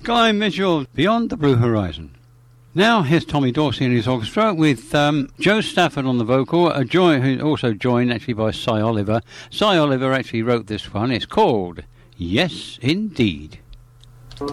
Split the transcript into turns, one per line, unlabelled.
Guy Mitchell, Beyond the Blue Horizon. Now here's Tommy Dorsey and his orchestra with Joe Stafford on the vocal, who also joined actually by Cy Oliver. Cy Oliver actually wrote this one. It's called Yes Indeed.